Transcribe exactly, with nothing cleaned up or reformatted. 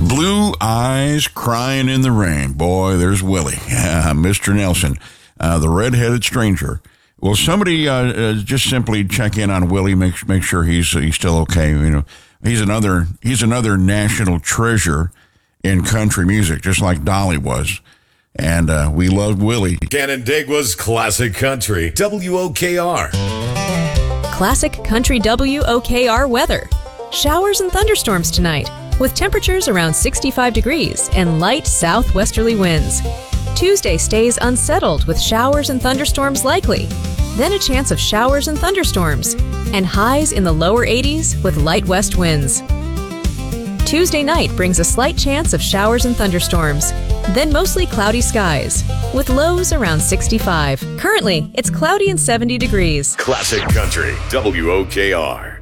Blue Eyes Crying in the Rain. Boy, there's Willie, uh, Mister Nelson, uh, the red-headed stranger. Will somebody uh, uh, just simply check in on Willie, make make sure he's he's still okay? You know, he's another he's another national treasure in country music, just like Dolly was. And uh, we love Willie. Canandaigua's Classic Country, W O K R. Classic Country W O K R weather. Showers and thunderstorms tonight, with temperatures around sixty-five degrees and light southwesterly winds. Tuesday stays unsettled with showers and thunderstorms likely, then a chance of showers and thunderstorms, and highs in the lower eighties with light west winds. Tuesday night brings a slight chance of showers and thunderstorms, then mostly cloudy skies, with lows around sixty-five. Currently, it's cloudy and seventy degrees. Classic Country, W O K R.